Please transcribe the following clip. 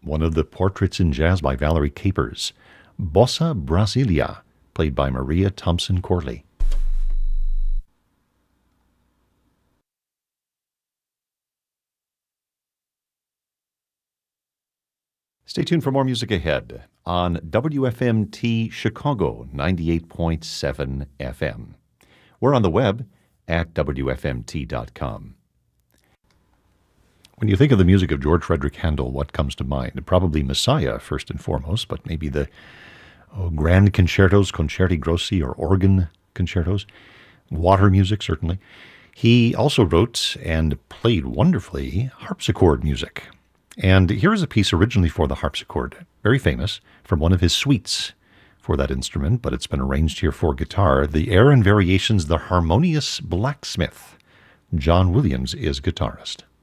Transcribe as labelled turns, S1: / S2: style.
S1: one of the portraits in jazz by Valerie Capers, Bossa Brasilia, played by Maria Thompson Corley. Stay tuned for more music ahead on WFMT Chicago 98.7 FM. We're on the web at WFMT.com. When you think of the music of George Frederick Handel, what comes to mind? Probably Messiah, first and foremost, but maybe the grand concertos, concerti grossi, or organ concertos. Water music, certainly. He also wrote and played wonderfully harpsichord music. And here is a piece originally for the harpsichord, very famous, from one of his suites for that instrument, but it's been arranged here for guitar. The air and variations, The Harmonious Blacksmith. John Williams is guitarist.